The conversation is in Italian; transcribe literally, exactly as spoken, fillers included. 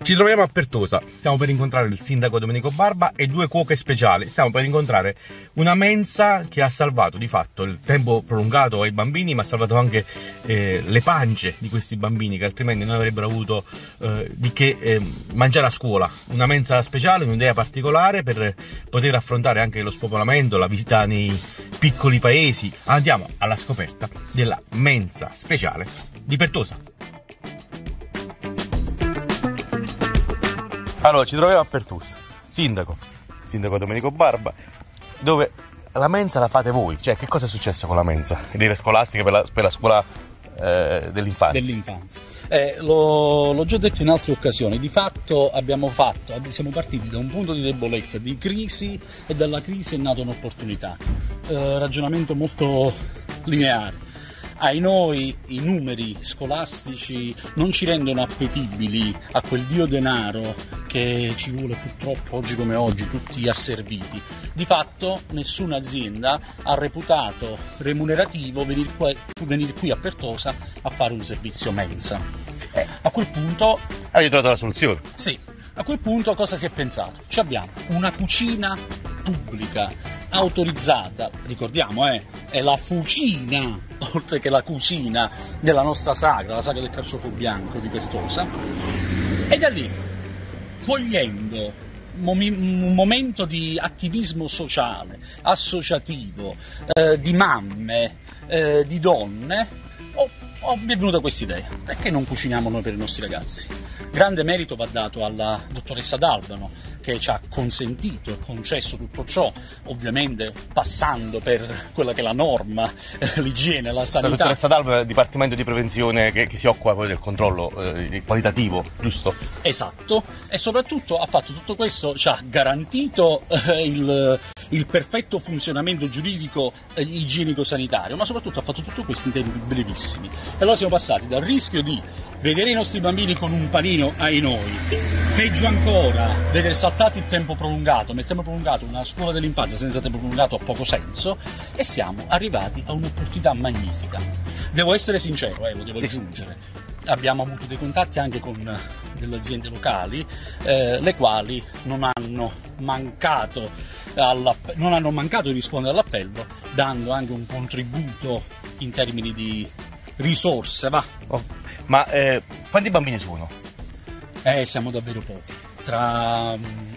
Ci troviamo a Pertosa, stiamo per incontrare il sindaco Domenico Barba e due cuoche speciali. Stiamo per incontrare una mensa che ha salvato di fatto il tempo prolungato ai bambini, ma ha salvato anche eh, le pance di questi bambini che altrimenti non avrebbero avuto eh, di che eh, mangiare a scuola. Una mensa speciale, un'idea particolare per poter affrontare anche lo spopolamento, la vita nei piccoli paesi. Andiamo alla scoperta della mensa speciale di Pertosa. Allora, ci troviamo a Pertosa, sindaco, sindaco Domenico Barba, dove la mensa la fate voi. Cioè, che cosa è successo con la mensa? Dire scolastica per la, per la scuola eh, dell'infanzia. Dell'infanzia. Eh, l'ho, l'ho già detto in altre occasioni, di fatto abbiamo fatto, siamo partiti da un punto di debolezza, di crisi, e dalla crisi è nata un'opportunità. Eh, ragionamento molto lineare. Ai noi i numeri scolastici non ci rendono appetibili a quel dio denaro che ci vuole purtroppo oggi come oggi tutti asserviti. Di fatto nessuna azienda ha reputato remunerativo venire qui, venire qui a Pertosa a fare un servizio mensa. Eh, a quel punto... Avete trovato la soluzione? Sì. A quel punto cosa si è pensato? Ci abbiamo una cucina pubblica, autorizzata, ricordiamo, eh, è la fucina, oltre che la cucina della nostra sagra, la sagra del carciofo bianco di Pertosa, e da lì, cogliendo un momento di attivismo sociale, associativo, eh, di mamme, eh, di donne, oh, oh, mi è venuta questa idea: perché non cuciniamo noi per i nostri ragazzi? Grande merito va dato alla dottoressa D'Albano, che ci ha consentito e concesso tutto ciò, ovviamente passando per quella che è la norma, eh, l'igiene, la sanità. La dottoressa D'Albano è il Dipartimento di Prevenzione che, che si occupa poi del controllo eh, qualitativo, giusto? Esatto, e soprattutto ha fatto tutto questo, ci ha garantito eh, il, il perfetto funzionamento giuridico eh, igienico-sanitario, ma soprattutto ha fatto tutto questo in tempi brevissimi. E allora siamo passati dal rischio di vedere i nostri bambini con un panino ai noi, peggio ancora, vedere saltato il tempo prolungato, nel tempo prolungato una scuola dell'infanzia senza tempo prolungato ha poco senso, e siamo arrivati a un'opportunità magnifica. Devo essere sincero, eh, lo devo aggiungere, abbiamo avuto dei contatti anche con delle aziende locali, eh, le quali non hanno mancato non hanno mancato di rispondere all'appello, dando anche un contributo in termini di risorse, va. Oh, ma eh, quanti bambini sono? Eh, siamo davvero pochi. Tra